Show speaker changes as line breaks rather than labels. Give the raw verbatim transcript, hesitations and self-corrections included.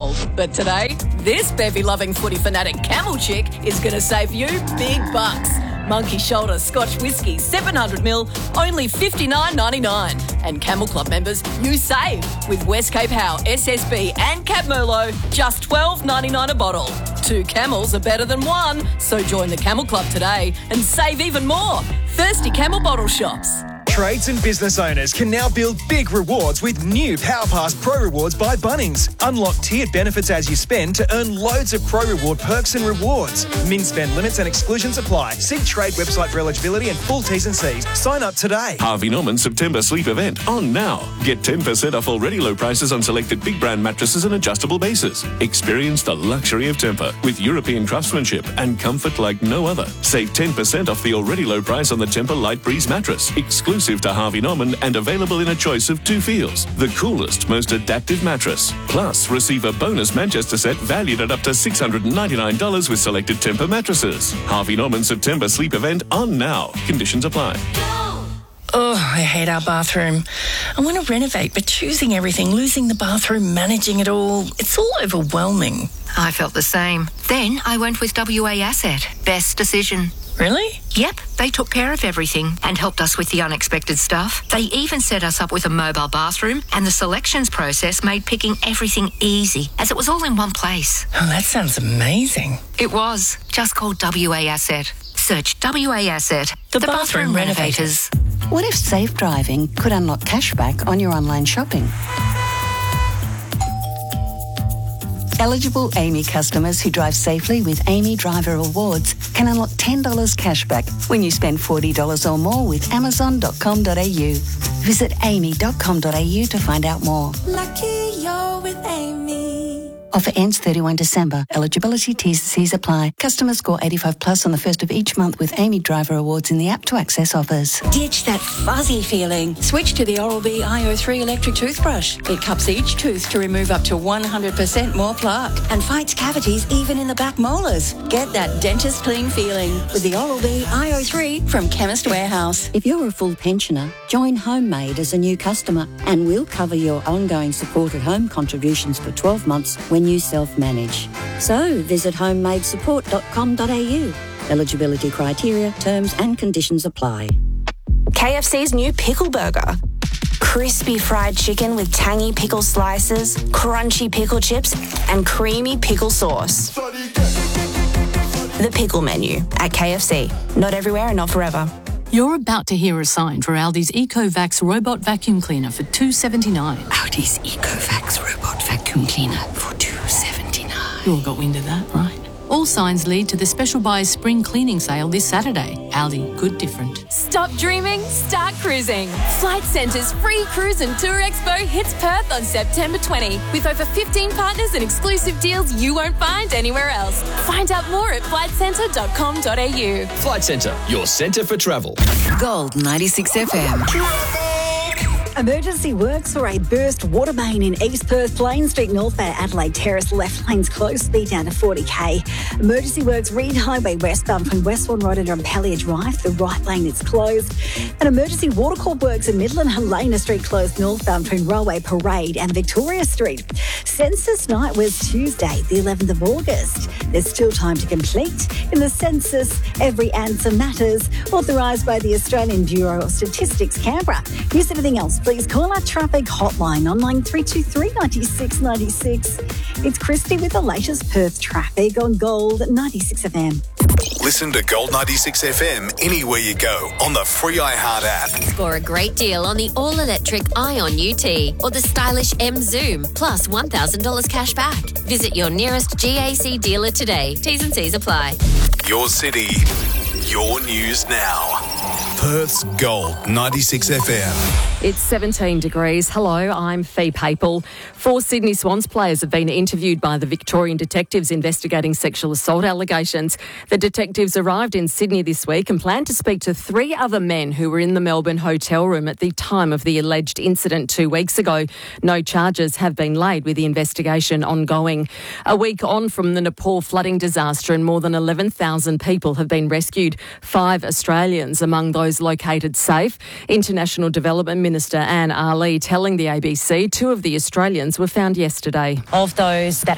goal. But today, this bevy-loving footy fanatic Camel chick is going to save you big bucks. Monkey Shoulder Scotch Whisky, seven hundred mil, only fifty-nine ninety-nine. And Camel Club members, you save with West Cape Howe, S S B and Cab Merlot, just twelve ninety-nine a bottle. Two camels are better than one, so join the Camel Club today and save even more. Thirsty Camel bottle shops.
Trades and business owners can now build big rewards with new PowerPass Pro Rewards by Bunnings. Unlock tiered benefits as you spend to earn loads of Pro Reward perks and rewards. Min spend limits and exclusions apply. See trade website for eligibility and full T's and C's. Sign up today.
Harvey Norman September sleep event on now. Get ten percent off already low prices on selected big brand mattresses and adjustable bases. Experience the luxury of Tempur with European craftsmanship and comfort like no other. Save ten percent off the already low price on the Tempur Light Breeze mattress. Exclusive to Harvey Norman and available in a choice of two feels. The coolest, most adaptive mattress. Plus, receive a bonus Manchester set valued at up to six hundred ninety-nine dollars with selected Tempur mattresses. Harvey Norman September sleep event on now. Conditions apply.
Oh, I hate our bathroom. I want to renovate, but choosing everything, losing the bathroom, managing it all, it's all overwhelming.
I felt the same. Then I went with W A Asset. Best decision.
Really?
Yep, they took care of everything and helped us with the unexpected stuff. They even set us up with a mobile bathroom, and the selections process made picking everything easy, as it was all in one place.
Oh, that sounds amazing.
It was. Just call W A Asset. Search W A Asset,
The
the,
bathroom
bathroom, renovators.
What if safe driving could unlock cashback on your online shopping? Eligible Amy customers who drive safely with Amy Driver Awards can unlock ten dollars cashback when you spend forty dollars or more with amazon dot com dot a u. Visit amy dot com dot a u to find out more.
Lucky you're with Amy.
Offer ends thirty-first December. Eligibility T's and C's apply. Customers score eighty-five plus on the first of each month with Amy Driver Awards in the app to access offers.
Ditch that fuzzy feeling. Switch to the Oral-B I O three electric toothbrush. It cups each tooth to remove up to one hundred percent more plaque and fights cavities even in the back molars. Get that dentist clean feeling with the Oral-B I O three from Chemist Warehouse.
If you're a full pensioner, join Homemade as a new customer and we'll cover your ongoing support at home contributions for twelve months when you self-manage. So visit homemade support dot com dot a u. Eligibility criteria, terms and conditions apply.
K F C's new pickle burger. Crispy fried chicken with tangy pickle slices, crunchy pickle chips, and creamy pickle sauce. The pickle menu at K F C. Not everywhere and not forever.
You're about to hear a sign for Aldi's EcoVax robot vacuum cleaner for two dollars seventy-nine.
Aldi's EcoVax robot vacuum cleaner for two dollars seventy-nine.
You all got wind of that, right? All signs lead to the Special Buys Spring Cleaning Sale this Saturday. Aldi, good different.
Stop dreaming, start cruising. Flight Centre's free cruise and tour expo hits Perth on September twentieth with over fifteen partners and exclusive deals you won't find anywhere else. Find out more at flight centre dot com dot a u.
Flight Centre, your centre for travel.
Gold ninety-six F M.
Emergency works for a burst water main in East Perth, Plain Street North at Adelaide Terrace. Left lane's closed, speed down to forty k. Emergency works Reed Highway westbound from Westbourne Road and Pellier Drive. The right lane is closed. And emergency watercourt works in Midland, Helena Street closed northbound between Railway Parade and Victoria Street. Census night was Tuesday, the eleventh of August. There's still time to complete. In the census, every answer matters. Authorised by the Australian Bureau of Statistics, Canberra. Here's everything else. Please call our traffic hotline on nine three two three, nine six nine six. It's Christy with the latest Perth traffic on Gold ninety-six F M.
Listen to Gold ninety-six F M anywhere you go on the free iHeart app.
Score a great deal on the all-electric Ion U T or the stylish M Zoom, plus one thousand dollars cash back. Visit your nearest G A C dealer today. T's and C's apply.
Your city, your news now. Perth's Gold ninety-six F M.
It's seventeen degrees. Hello, I'm Fee Papel. Four Sydney Swans players have been interviewed by the Victorian detectives investigating sexual assault allegations. The detectives arrived in Sydney this week and plan to speak to three other men who were in the Melbourne hotel room at the time of the alleged incident two weeks ago. No charges have been laid, with the investigation ongoing. A week on from the Nepal flooding disaster, and more than eleven thousand people have been rescued. Five Australians among those located safe. International Development Minister Anne Ali telling the A B C two of the Australians were found yesterday.
Of those that